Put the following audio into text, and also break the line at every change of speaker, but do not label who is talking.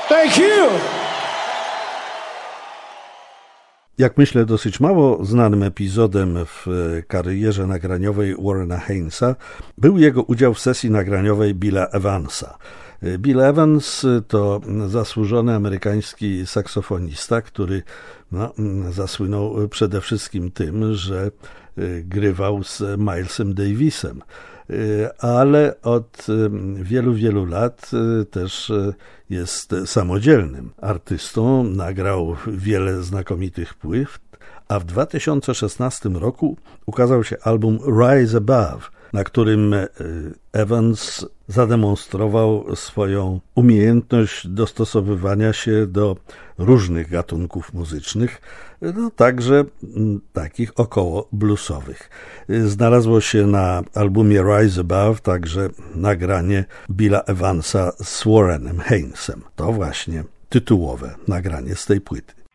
Thank you!
Jak myślę, dosyć mało znanym epizodem w karierze nagraniowej Warrena Hainesa był jego udział w sesji nagraniowej Billa Evansa. Bill Evans to zasłużony amerykański saksofonista, który zasłynął przede wszystkim tym, że grywał z Milesem Davisem, ale od wielu, wielu lat też jest samodzielnym artystą, nagrał wiele znakomitych płyt, a w 2016 roku ukazał się album Rise Above, na którym Evans zademonstrował swoją umiejętność dostosowywania się do różnych gatunków muzycznych, także takich około bluesowych. Znalazło się na albumie Rise Above także nagranie Billa Evansa z Warrenem Hainesem. To właśnie tytułowe nagranie z tej płyty.